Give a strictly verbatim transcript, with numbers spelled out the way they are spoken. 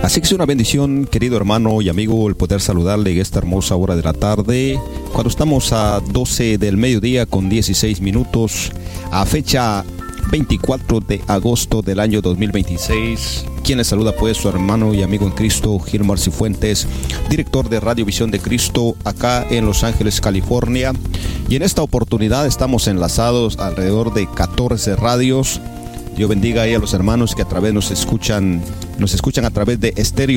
Así que es una bendición, querido hermano y amigo, el poder saludarle en esta hermosa hora de la tarde, cuando estamos a doce del mediodía con dieciséis minutos, a fecha veinticuatro de agosto del año dos mil veintiséis. Quien le saluda pues su hermano y amigo en Cristo, Gilmar Cifuentes, director de Radio Visión de Cristo acá en Los Ángeles, California. Y en esta oportunidad estamos enlazados alrededor de catorce radios. Dios bendiga ahí a los hermanos que a través nos escuchan, nos escuchan a través de Estéreo